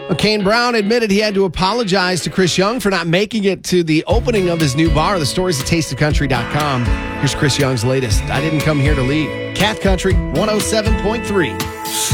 Kane Brown admitted he had to apologize to Chris Young for not making it to the opening of his new bar. The story's at tasteofcountry.com. Here's Chris Young's latest. I didn't come here to leave. Cat Country 107.3.